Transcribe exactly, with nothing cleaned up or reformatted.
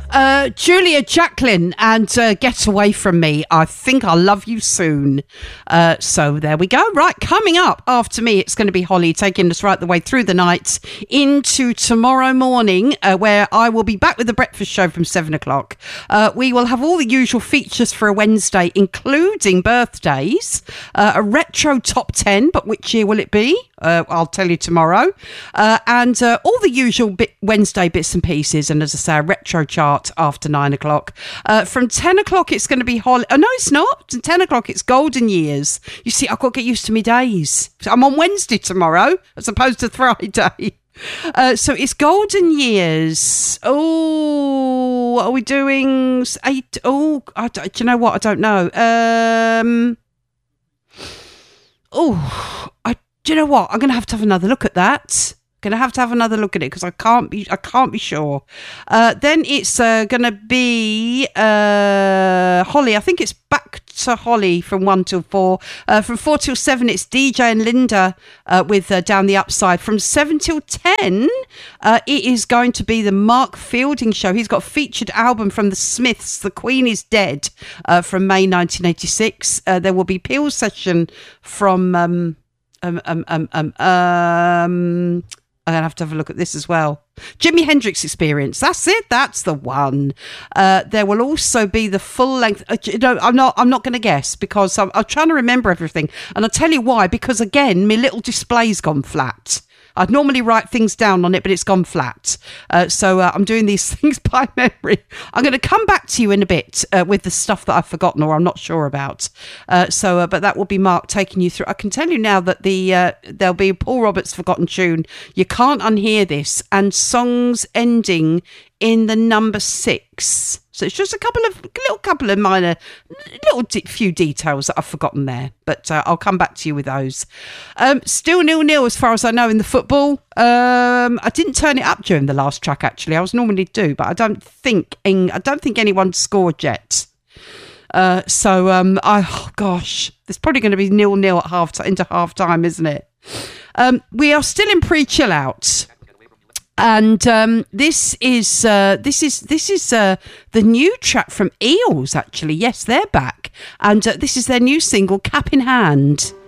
Uh, Julia Jacqueline and uh, Get Away From Me. I think I'll love you soon. Uh, so there we go. Right, coming up after me, it's going to be Holly taking us right the way through the night into tomorrow morning, uh, where I will be back with the breakfast show from seven o'clock. Uh, we will have all the usual features for a Wednesday, including birthdays, uh, a retro top ten, but which year will it be? Uh, I'll tell you tomorrow. Uh, and uh, all the usual bit Wednesday bits and pieces. And as I say, a retro chart after nine o'clock. Uh, from ten o'clock, it's going to be Holly. Oh, no, it's not. From ten o'clock, it's Golden Years. You see, I've got to get used to me days. So I'm on Wednesday tomorrow as opposed to Friday. Uh, so it's Golden Years. Oh, are we doing eight? Oh, I, do you know what? I don't know. Um, oh, I. Do you know what? I'm going to have to have another look at that. Going to have to have another look at it because I can't be. I can't be sure. Uh, then it's uh, going to be uh, Holly. I think it's back to Holly from one till four. Uh, from four till seven, it's D J and Linda uh, with uh, Down the Upside. From seven till ten, uh, it is going to be the Mark Fielding show. He's got a featured album from the Smiths, The Queen Is Dead, uh, from May nineteen eighty-six. Uh, there will be Peel Session from. Um, Um, um, um, um, um, I'm going to have to have a look at this as well. Jimi Hendrix Experience. That's it. That's the one. Uh, there will also be the full length. Uh, you know, I'm not. I'm not going to guess because I'm, I'm trying to remember everything, and I'll tell you why. Because again, my little display's gone flat. I'd normally write things down on it, but it's gone flat. Uh, so uh, I'm doing these things by memory. I'm going to come back to you in a bit uh, with the stuff that I've forgotten or I'm not sure about. Uh, so, uh, but that will be Mark taking you through. I can tell you now that the uh, there'll be Paul Roberts' forgotten tune. You Can't Unhear This, and songs ending in the number six. So it's just a couple of little couple of minor, little de- few details that I've forgotten there. But uh, I'll come back to you with those. Um, still nil-nil as far as I know in the football. Um, I didn't turn it up during the last track, actually. I was normally do, but I don't think I don't think anyone scored yet. Uh, so, um, I, oh gosh, there's probably going to be nil-nil at half t- into half time, isn't it? Um, we are still in pre-chill out. And um, this is uh, this is this is uh, the new track from Eels. Actually, yes, they're back, and uh, this is their new single, Cap in Hand.